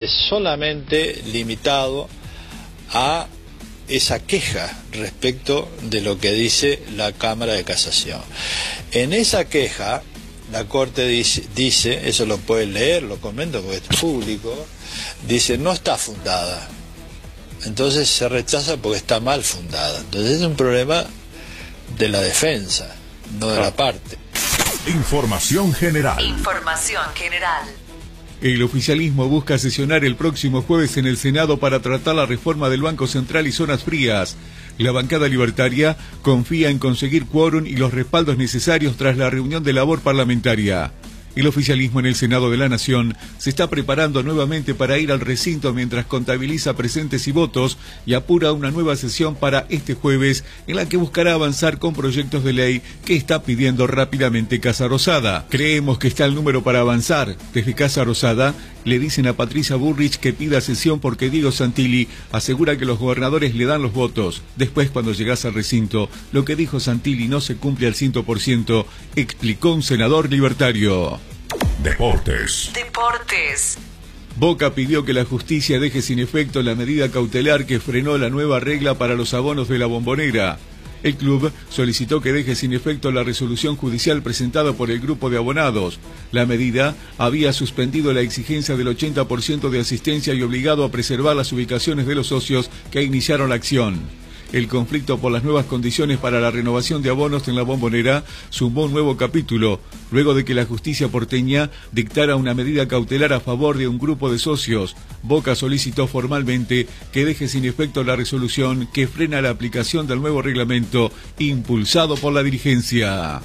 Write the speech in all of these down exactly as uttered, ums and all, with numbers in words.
solamente limitado a esa queja respecto de lo que dice la Cámara de Casación. En esa queja, la Corte dice, dice eso lo pueden leer, lo comento porque es público, dice no está fundada. Entonces se rechaza porque está mal fundada. Entonces es un problema de la defensa, no de la parte. Información general. Información general. El oficialismo busca sesionar el próximo jueves en el Senado para tratar la reforma del Banco Central y zonas frías. La bancada libertaria confía en conseguir quórum y los respaldos necesarios tras la reunión de labor parlamentaria. El oficialismo en el Senado de la Nación se está preparando nuevamente para ir al recinto mientras contabiliza presentes y votos y apura una nueva sesión para este jueves en la que buscará avanzar con proyectos de ley que está pidiendo rápidamente Casa Rosada. Creemos que está el número para avanzar. Desde Casa Rosada le dicen a Patricia Bullrich que pida sesión porque Diego Santilli asegura que los gobernadores le dan los votos. Después, cuando llegas al recinto, lo que dijo Santilli no se cumple al cien por ciento, explicó un senador libertario. Deportes. Deportes. Boca pidió que la justicia deje sin efecto la medida cautelar que frenó la nueva regla para los abonos de la Bombonera. El club solicitó que deje sin efecto la resolución judicial presentada por el grupo de abonados. La medida había suspendido la exigencia del ochenta por ciento de asistencia y obligado a preservar las ubicaciones de los socios que iniciaron la acción. El conflicto por las nuevas condiciones para la renovación de abonos en la Bombonera sumó un nuevo capítulo, luego de que la justicia porteña dictara una medida cautelar a favor de un grupo de socios. Boca solicitó formalmente que deje sin efecto la resolución que frena la aplicación del nuevo reglamento impulsado por la dirigencia.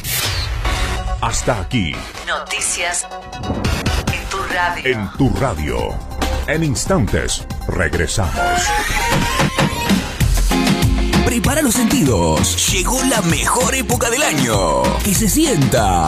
Hasta aquí. Noticias en tu radio. En tu radio. En instantes, regresamos. Prepara los sentidos. Llegó la mejor época del año. Que se sienta